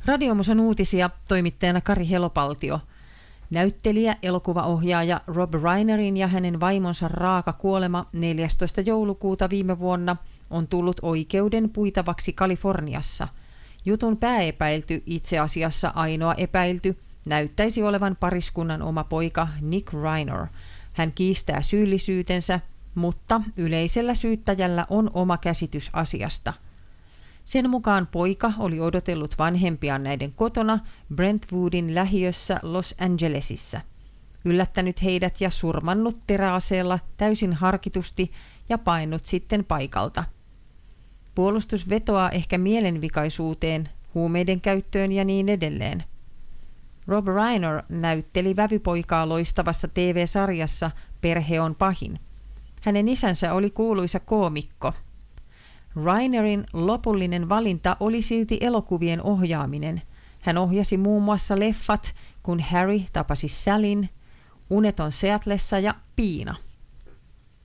Radiomusan uutisia toimittajana Kari Helopaltio. Näyttelijä, elokuvaohjaaja Rob Reinerin ja hänen vaimonsa raaka kuolema 14. joulukuuta viime vuonna on tullut oikeuden puitavaksi Kaliforniassa. Jutun pääepäilty, itse asiassa ainoa epäilty, näyttäisi olevan pariskunnan oma poika Nick Reiner. Hän kiistää syyllisyytensä, mutta yleisellä syyttäjällä on oma käsitys asiasta. Sen mukaan poika oli odotellut vanhempiaan näiden kotona Brentwoodin lähiössä Los Angelesissa, yllättänyt heidät ja surmannut teräaseella täysin harkitusti ja painut sitten paikalta. Puolustus vetoaa ehkä mielenvikaisuuteen, huumeiden käyttöön ja niin edelleen. Rob Reiner näytteli vävypoikaa loistavassa TV-sarjassa Perhe on pahin. Hänen isänsä oli kuuluisa koomikko. Reinerin lopullinen valinta oli silti elokuvien ohjaaminen. Hän ohjasi muun muassa leffat Kun Harry tapasi Sallyn, Uneton Seatlessa ja Piina.